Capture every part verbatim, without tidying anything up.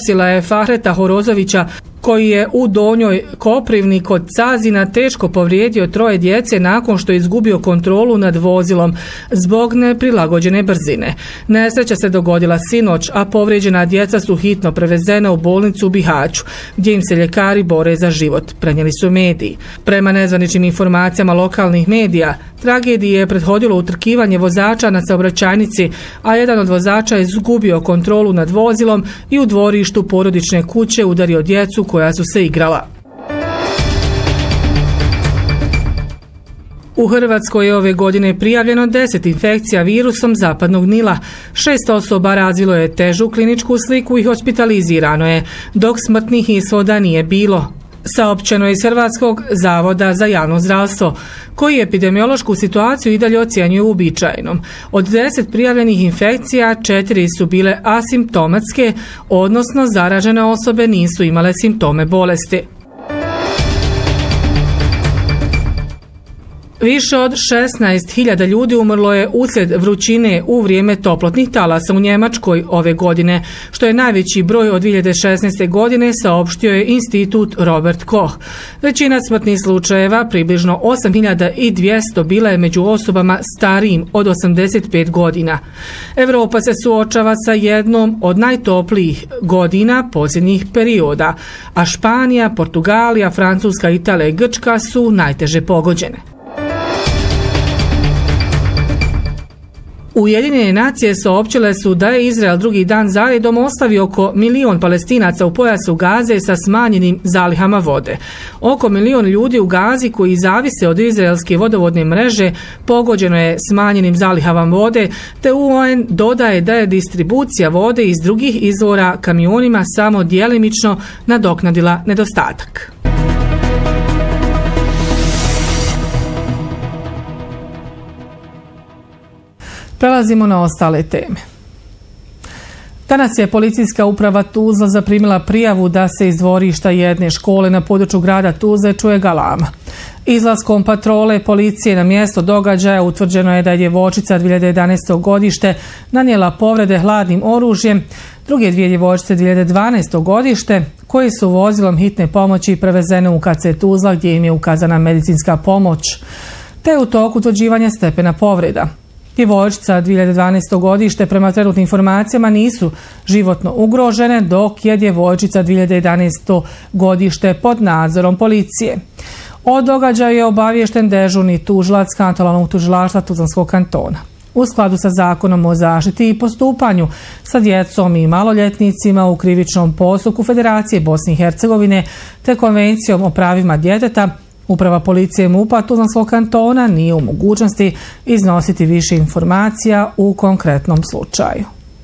uhapsila je Fahreta Horozovića, koji je u Donjoj Koprivni kod Cazina teško povrijedio troje djece nakon što je izgubio kontrolu nad vozilom zbog neprilagođene brzine. Nesreća se dogodila sinoć, a povrijeđena djeca su hitno prevezena u bolnicu u Bihaću, gdje im se ljekari bore za život, prenijeli su mediji. Prema nezvaničnim informacijama lokalnih medija, tragediji je prethodilo utrkivanje vozača na saobraćajnici, a jedan od vozača je izgubio kontrolu nad vozilom i u dvorištu porodične kuće udario djecu koja su se igrala. U Hrvatskoj je ove godine prijavljeno deset infekcija virusom zapadnog Nila. Šest osoba razvilo je težu kliničku sliku i hospitalizirano je, dok smrtnih ishoda nije bilo. Saopćeno je iz Hrvatskog zavoda za javno zdravstvo, koji epidemiološku situaciju i dalje ocjenjuje uobičajenom. Od deset prijavljenih infekcija, četiri su bile asimptomatske, odnosno zaražene osobe nisu imale simptome bolesti. Više od šesnaest hiljada ljudi umrlo je uslijed vrućine u vrijeme toplotnih talasa u Njemačkoj ove godine, što je najveći broj od dvije hiljade šesnaeste. godine, saopštio je institut Robert Koch. Većina smrtnih slučajeva, približno osam hiljada dvjesto, bila je među osobama starijim od osamdeset pet godina. Europa se suočava sa jednom od najtoplijih godina posljednjih perioda, a Španija, Portugalija, Francuska, Italija i Grčka su najteže pogođene. Ujedinjene nacije saopćile su da je Izrael drugi dan zaredom ostavio oko milion Palestinaca u pojasu Gaze sa smanjenim zalihama vode. Oko milion ljudi u Gazi koji zavise od izraelske vodovodne mreže pogođeno je smanjenim zalihama vode, te U N dodaje da je distribucija vode iz drugih izvora kamionima samo djelimično nadoknadila nedostatak. Prelazimo na ostale teme. Danas je policijska uprava Tuzla zaprimila prijavu da se iz dvorišta jedne škole na području grada Tuzle čuje galama. Izlaskom patrole policije na mjesto događaja utvrđeno je da je djevojčica dvije hiljade jedanaeste. godište nanijela povrede hladnim oružjem, druge dvije djevojčice dvije hiljade dvanaeste. godište, koji su vozilom hitne pomoći prevezene u K C Tuzla gdje im je ukazana medicinska pomoć, te u toku utvrđivanja stepena povreda. Djevojčica dvije hiljade dvanaeste. godište prema trenutnim informacijama nisu životno ugrožene, dok je djevojčica dvije hiljade jedanaeste. godište pod nadzorom policije. O događaju je obaviješten dežurni tužilac kantonalnog tužilaštva Tuzlanskog kantona. U skladu sa zakonom o zaštiti i postupanju sa djecom i maloljetnicima u krivičnom postupku Federacije Bosne i Hercegovine te konvencijom o pravima djeteta, Uprava policije MUP-a Tuzlanskog kantona nije u mogućnosti iznositi više informacija u konkretnom slučaju.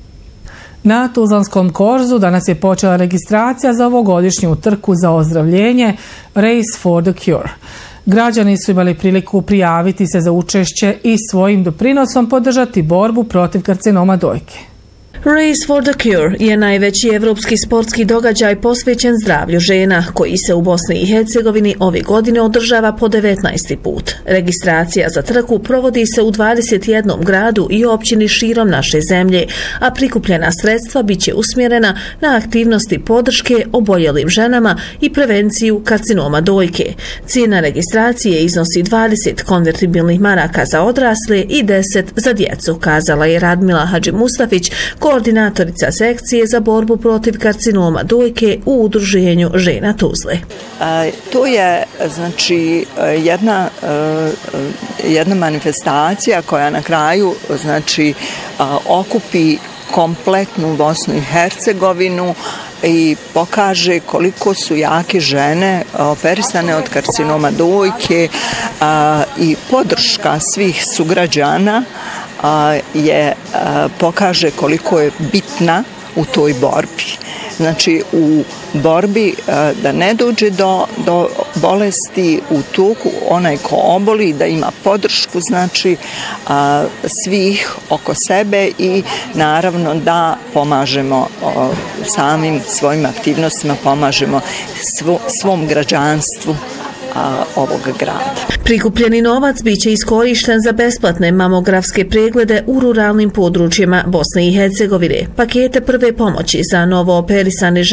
Na Tuzlanskom korzu danas je počela registracija za ovogodišnju trku za ozdravljenje Race for the Cure. Građani su imali priliku prijaviti se za učešće i svojim doprinosom podržati borbu protiv karcinoma dojke. Race for the Cure je najveći evropski sportski događaj posvećen zdravlju žena, koji se u Bosni i Hercegovini ove godine održava po devetnaesti put. Registracija za trku provodi se u dvadeset jednom gradu i općini širom naše zemlje, a prikupljena sredstva biće usmjerena na aktivnosti podrške oboljelim ženama i prevenciju karcinoma dojke. Cijena registracije iznosi dvadeset konvertibilnih maraka za odrasle i deset za djecu, kazala je Radmila Hadži Mustafić, koordinatorica sekcije za borbu protiv karcinoma dojke u udruženju žena Tuzle. A, to je znači jedna jedna manifestacija koja na kraju znači a, okupi kompletnu Bosnu i Hercegovinu i pokaže koliko su jake žene operisane od karcinoma dojke a, i podrška svih sugrađana a, je a, pokaže koliko je bitna u toj borbi. Znači u borbi a, da ne dođe do, do bolesti u toku, onaj ko oboli da ima podršku znači a, svih oko sebe i naravno da pomažemo a, samim svojim aktivnostima, pomažemo svo, svom građanstvu a, ovog grada. Prikupljeni novac biće iskorišten za besplatne mamografske preglede u ruralnim područjima Bosne i Hercegovine, pakete prve pomoći za novo operisane žene